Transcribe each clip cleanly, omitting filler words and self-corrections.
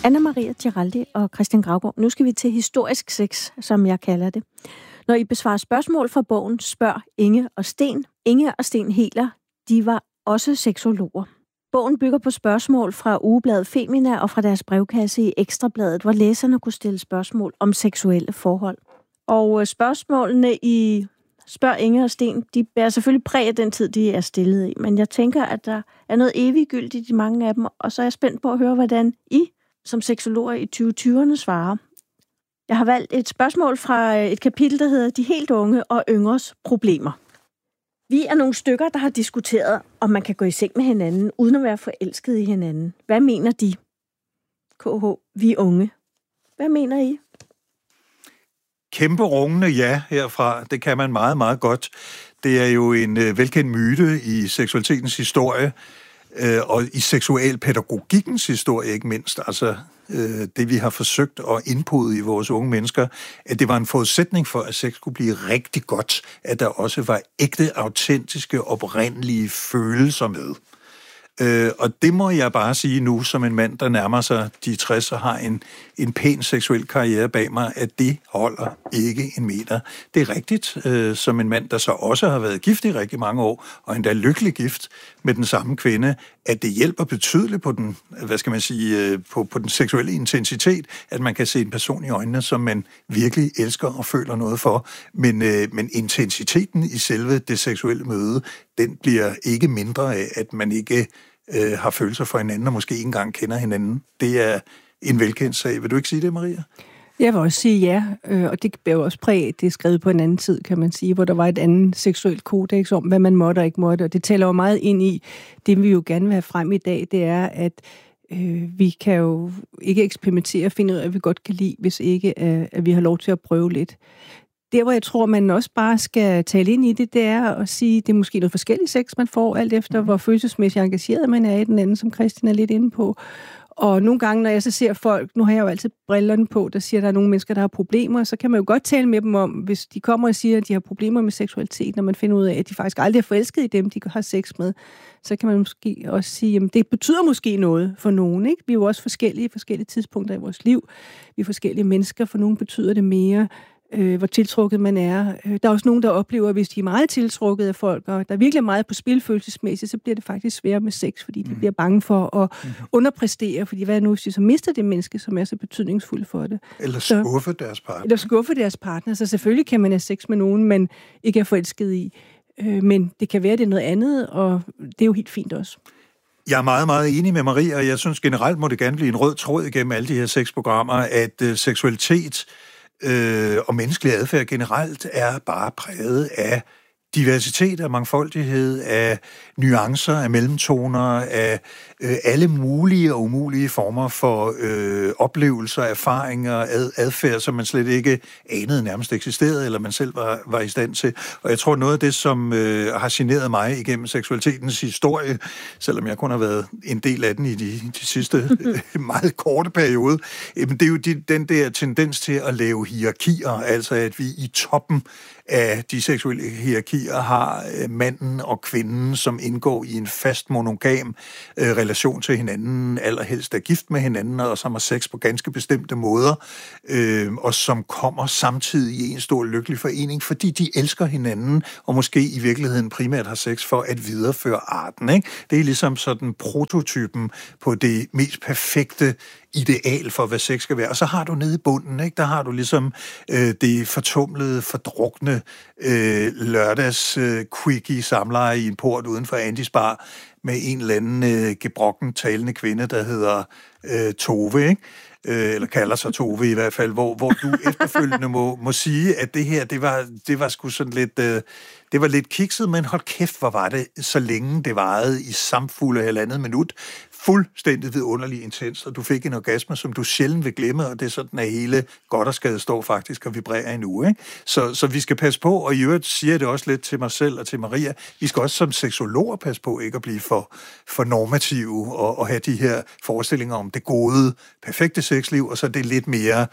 Anna Maria Giraldi og Christian Graugaard. Nu skal vi til historisk sex, som jeg kalder det. Når I besvarer spørgsmål fra bogen, spørg Inge og Sten. Inge og Sten Heler, de var også seksologer. Bogen bygger på spørgsmål fra ugebladet Femina og fra deres brevkasse i Ekstrabladet, hvor læserne kunne stille spørgsmål om seksuelle forhold. Og spørgsmålene i Spørg Inge og Sten, de bærer selvfølgelig præg af den tid, de er stillet i. Men jeg tænker, at der er noget eviggyldigt i mange af dem, og så er jeg spændt på at høre, hvordan I som seksologer i 2020'erne svarer. Jeg har valgt et spørgsmål fra et kapitel, der hedder De helt unge og yngres problemer. Vi er nogle stykker, der har diskuteret, om man kan gå i seng med hinanden, uden at være forelsket i hinanden. Hvad mener de? KH, vi unge. Hvad mener I? Kæmpe rungende ja herfra. Det kan man meget, meget godt. Det er jo en velkendt myte i seksualitetens historie, og i seksualpædagogikkens historie ikke mindst. Altså det, vi har forsøgt at indpode i vores unge mennesker, at det var en forudsætning for, at sex kunne blive rigtig godt, at der også var ægte, autentiske, oprindelige følelser med. Og det må jeg bare sige nu, som en mand, der nærmer sig de 60 og har en pæn seksuel karriere bag mig, at det holder ikke en meter. Det er rigtigt, som en mand, der så også har været gift i rigtig mange år, og endda lykkelig gift med den samme kvinde, at det hjælper betydeligt på den, på den seksuelle intensitet, at man kan se en person i øjnene, som man virkelig elsker og føler noget for. Men intensiteten i selve det seksuelle møde, den bliver ikke mindre af, at man ikke har følelser for hinanden, og måske ikke engang kender hinanden. Det er en velkendt sag. Vil du ikke sige det, Maria? Jeg vil også sige ja, og det bærer også præg. Det er skrevet på en anden tid, kan man sige, hvor der var et andet seksuelt kodex om, hvad man måtte og ikke måtte, og det taler jo meget ind i det, vi jo gerne vil have frem i dag, det er, at vi kan jo ikke eksperimentere og finde ud af, at vi godt kan lide, hvis ikke at vi har lov til at prøve lidt. Der, hvor jeg tror, man også bare skal tale ind i det, det er at sige, det er måske noget forskelligt sex, man får, alt efter hvor følelsesmæssigt engageret man er i den anden, som Christian er lidt inde på. Og nogle gange, når jeg så ser folk, nu har jeg jo altid brillerne på, der siger, at der er nogle mennesker, der har problemer, så kan man jo godt tale med dem om, hvis de kommer og siger, at de har problemer med seksualitet, når man finder ud af, at de faktisk aldrig er forelsket i dem, de har sex med, så kan man måske også sige, at det betyder måske noget for nogen, ikke? Vi er jo også forskellige tidspunkter i vores liv. Vi er forskellige mennesker, for nogen betyder det mere, hvor tiltrukket man er. Der er også nogen, der oplever, at hvis de er meget tiltrukket af folk, og der er virkelig meget på spil følelsesmæssigt, så bliver det faktisk sværere med sex, fordi de bliver bange for at underpræstere, fordi hvad nu, hvis de så mister det menneske, som er så betydningsfuldt for det. Eller skuffe deres partner. Eller skuffe deres partner. Så selvfølgelig kan man have sex med nogen, man ikke er forelsket i. Men det kan være, at det er noget andet, og det er jo helt fint også. Jeg er meget, meget enig med Maria, og jeg synes generelt må det gerne blive en rød tråd igennem alle de her sexprogrammer, at seksualitet og menneskelig adfærd generelt er bare præget af diversitet, af mangfoldighed, af nuancer, af mellemtoner, af alle mulige og umulige former for opleveser, erfaringer, adfærd, som man slet ikke anede nærmest eksisterede, eller man selv var i stand til. Og jeg tror, noget af det, som har generet mig igennem seksualitetens historie, selvom jeg kun har været en del af den i de sidste meget korte periode, det er jo den der tendens til at lave hierarkier, altså at vi i toppen af de seksuelle hierarkier har manden og kvinden, som indgår i en fast monogam relation til hinanden, allerhelst er gift med hinanden, og som har sex på ganske bestemte måder, og som kommer samtidig i en stor lykkelig forening, fordi de elsker hinanden, og måske i virkeligheden primært har sex for at videreføre arten, ikke? Det er ligesom sådan prototypen på det mest perfekte ideal for, hvad sex skal være. Og så har du nede i bunden, ikke? Der har du ligesom det fortumlede, fordrukne lørdags quickie samleje i en port uden for Andys bar med en eller anden gebrokken talende kvinde, der hedder Tove, ikke? Eller kalder sig Tove i hvert fald, hvor du efterfølgende må sige, at det her, det var sgu sådan lidt, det var lidt kikset, men hold kæft, hvor var det, så længe det varede i samfulde halvandet minut, fuldstændig vidunderlig intens, og du fik en orgasme, som du sjældent vil glemme, og det er sådan, at hele godt og skade står faktisk og vibrerer en uge, ikke? Så vi skal passe på, og i øvrigt siger det også lidt til mig selv og til Maria, vi skal også som seksologer passe på ikke at blive for normative og have de her forestillinger om det gode, perfekte sexliv, og så det lidt mere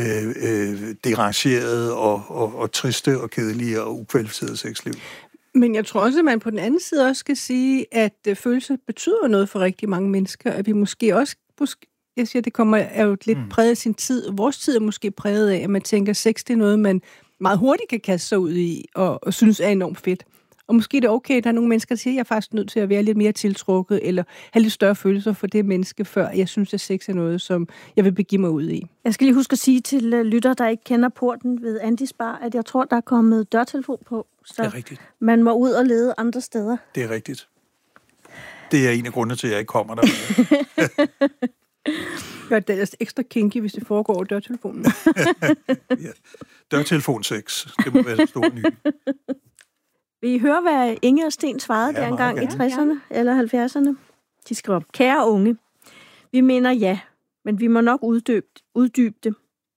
derangeret og triste og kedelige og ukvalificerede sexliv. Men jeg tror også, at man på den anden side også skal sige, at følelse betyder noget for rigtig mange mennesker, at vi måske også, jeg siger, det er jo lidt præget af sin tid. Vores tid er måske præget af, at man tænker, sex det er noget, man meget hurtigt kan kaste sig ud i, og synes er enormt fedt. Og måske er det okay, der er nogle mennesker, der siger, at jeg er faktisk nødt til at være lidt mere tiltrukket, eller have lidt større følelser for det menneske, før jeg synes, at sex er noget, som jeg vil begive mig ud i. Jeg skal lige huske at sige til lytter, der ikke kender porten ved Andis Bar, at jeg tror, der er kommet dørtelefon på. Så det er rigtigt. Man må ud og lede andre steder. Det er rigtigt. Det er en af grundene til, at jeg ikke kommer der. Det er ekstra kinky, hvis det foregår over dørtelefonen. Ja. Dørtelefon 6. Det må være det store nye. Vil I høre, hvad Inge og Sten svarede der engang i 60'erne eller 70'erne? De skrev, kære unge, vi mener ja, men vi må nok uddybe det.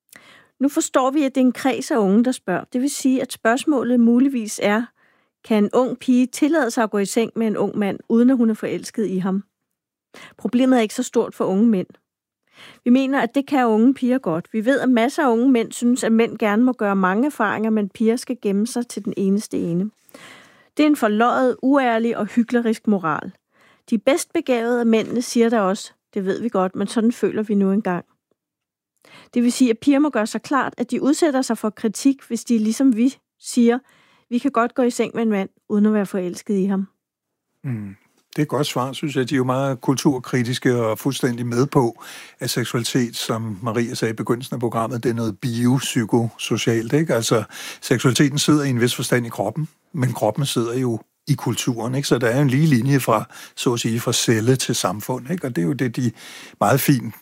Nu forstår vi, at det er en kreds af unge, der spørger. Det vil sige, at spørgsmålet muligvis er, kan en ung pige tillade sig at gå i seng med en ung mand, uden at hun er forelsket i ham? Problemet er ikke så stort for unge mænd. Vi mener, at det kan unge piger godt. Vi ved, at masser af unge mænd synes, at mænd gerne må gøre mange erfaringer, men piger skal gemme sig til den eneste ene. Det er en forløjet, uærlig og hyklerisk moral. De bedst begavede af mændene siger der også, det ved vi godt, men sådan føler vi nu engang. Det vil sige, at piger må gøre sig klart, at de udsætter sig for kritik, hvis de ligesom vi siger, vi kan godt gå i seng med en mand, uden at være forelsket i ham. Det er et godt svar, synes jeg. De er jo meget kulturkritiske og fuldstændig med på, at seksualitet, som Maria sagde i begyndelsen af programmet, det er noget biopsykosocialt, ikke? Altså, seksualiteten sidder i en vis forstand i kroppen, men kroppen sidder jo i kulturen, ikke? Så der er en lige linje fra, så at sige, fra celle til samfund, ikke? Og det er jo det, de meget fint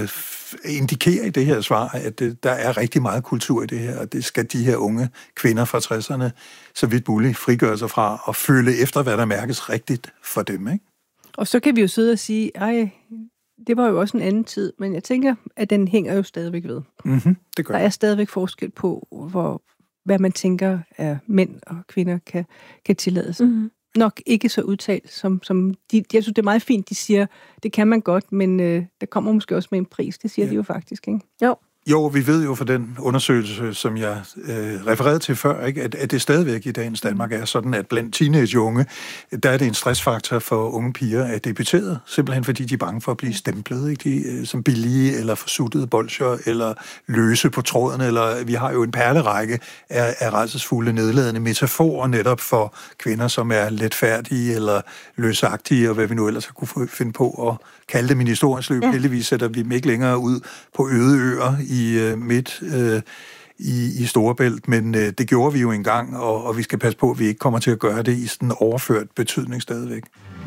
indikerer i det her svar, at der er rigtig meget kultur i det her, og det skal de her unge kvinder fra 60'erne så vidt muligt frigøre sig fra og føle efter, hvad der mærkes rigtigt for dem, ikke? Og så kan vi jo sidde og sige, det var jo også en anden tid, men jeg tænker, at den hænger jo stadigvæk ved. Det gør. Der er stadigvæk forskel på, hvad man tænker, at mænd og kvinder kan tillade sig. Nok ikke så udtalt, som de. Jeg synes, det er meget fint, de siger, det kan man godt, men det kommer måske også med en pris. Det siger de jo faktisk, ikke? Jo, vi ved jo fra den undersøgelse, som jeg refererede til før, ikke, at det stadigvæk i dagens Danmark er sådan, at blandt teenageunge, der er det en stressfaktor for unge piger at debutere, simpelthen fordi de er bange for at blive stemplet, ikke? De, som billige eller forsuttede bolsjer, eller løse på tråden, eller vi har jo en perlerække af rædselsfulde, nedladende metaforer netop for kvinder, som er letfærdige eller løsagtige, og hvad vi nu ellers har kunne finde på at kalde dem i historiens løb. Heldigvis sætter vi dem ikke længere ud på øde øer i Storebælt, men det gjorde vi jo engang, og vi skal passe på, at vi ikke kommer til at gøre det i sådan overført betydning stadigvæk.